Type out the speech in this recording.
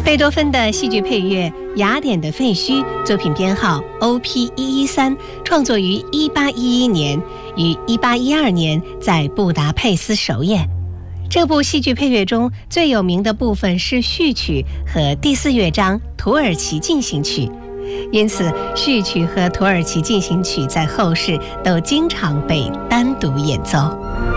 贝多芬的戏剧配乐《雅典的废墟》作品编号 OP113，创作于1811年，于1812年在布达佩斯首演。这部戏剧配乐中最有名的部分是序曲和第4乐章土耳其进行曲，因此序曲和土耳其进行曲在后世都经常被单独演奏。